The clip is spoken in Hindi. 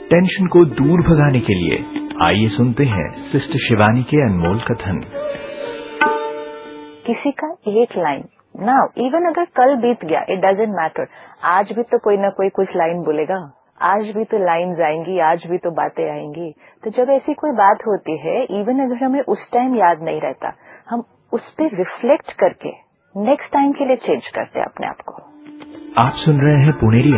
टेंशन को दूर भगाने के लिए आइए सुनते हैं सिस्टर शिवानी के अनमोल कथन। किसी का एक लाइन ना, इवन अगर कल बीत गया, इट डजंट मैटर, आज भी तो कोई ना कोई कुछ लाइन बोलेगा, आज भी तो लाइन्स आएंगी, आज भी तो बातें आएंगी। तो जब ऐसी कोई बात होती है, इवन अगर हमें उस टाइम याद नहीं रहता, हम उस पर रिफ्लेक्ट करके नेक्स्ट टाइम के लिए चेंज करते हैं अपने आप को। आप सुन रहे हैं पुणेरी